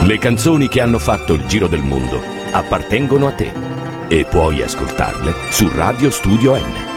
Le canzoni che hanno fatto il giro del mondo appartengono a te e puoi ascoltarle su Radio Studio N.